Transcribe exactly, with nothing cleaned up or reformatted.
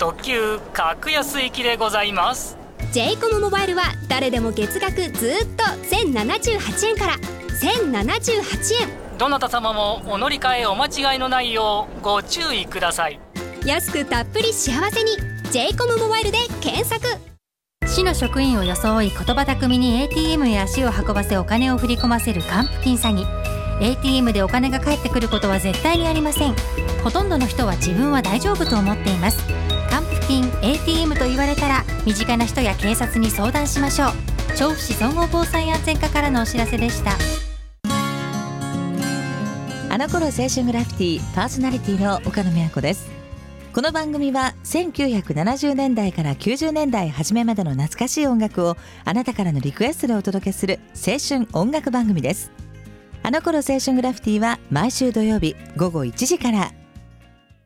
特急格安行きでございます。 ジェイコム モバイルは誰でも月額ずっとせんななじゅうはちえんからせんななじゅうはちえん。 どなた様もお乗り換えお間違いのないようご注意ください。 安くたっぷり幸せに ジェイコム モバイルで検索。 市の職員を装い言葉巧みに エーティーエム へ足を運ばせお金を振り込ませる還付金詐欺。 エーティーエム でお金が返ってくることは絶対にありません。ほとんどの人は自分は大丈夫と思っています。還付金 エーティーエム と言われたら身近な人や警察に相談しましょう。調布市総合防災安全課からのお知らせでした。 あの頃青春グラフィティパーソナリティの岡野美和子です。この番組はせんきゅうひゃくななじゅうねんだいからきゅうじゅうねんだい初めまでの懐かしい音楽をあなたからのリクエストでお届けする青春音楽番組です。あの頃青春グラフィティは毎週土曜日ごごいちじから